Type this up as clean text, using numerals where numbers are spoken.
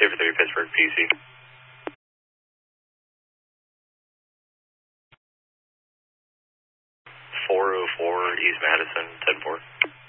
Safer 30 Pittsburgh, PC. 404 East Madison, 10-4.